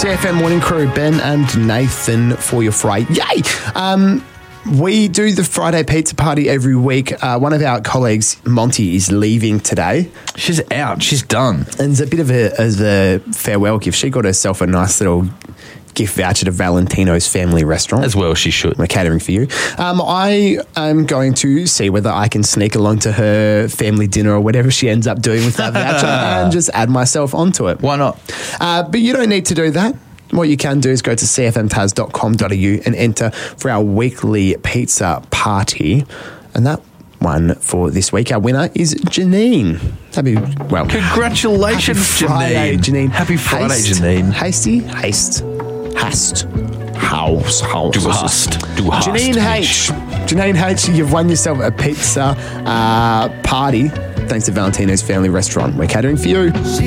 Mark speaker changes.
Speaker 1: CFM Morning Crew, Ben and Nathan for your Friday. Yay! We do the Friday pizza party every week. One of our colleagues, Monty, is leaving today.
Speaker 2: She's out. She's done.
Speaker 1: And it's a bit of a farewell gift. She got herself a nice little gift voucher to Valentino's family restaurant.
Speaker 2: As well she should.
Speaker 1: We're catering for you. I am going to see whether I can sneak along to her family dinner or whatever she ends up doing with that voucher and just add myself onto it.
Speaker 2: Why not?
Speaker 1: But you don't need to do that. What you can do is go to cfmtaz.com.au and enter for our weekly pizza party. And that one for this week, our winner is Janine.
Speaker 2: Congratulations,
Speaker 1: happy Friday, Janine.
Speaker 2: Happy Friday, Janine.
Speaker 1: Janine H, you've won yourself a pizza party thanks to Valentino's family restaurant. We're catering for you.